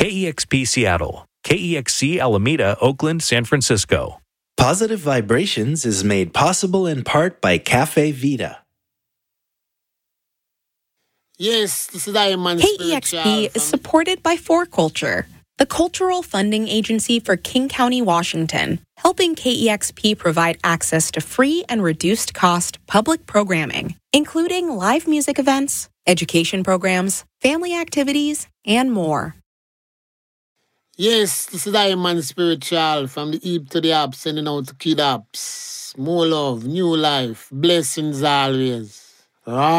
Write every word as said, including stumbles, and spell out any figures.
K E X P Seattle, K E X C Alameda, Oakland, San Francisco. Positive Vibrations is made possible in part by Cafe Vita. Yes, this is Diamond K E X P is supported by four Culture, the cultural funding agency for King County, Washington, helping K E X P provide access to free and reduced-cost public programming, including live music events, education programs, family activities, and more. Yes, this is Diamond Spiritual from the Eve to the App, sending out to Kid Apps. More love, new life, blessings always.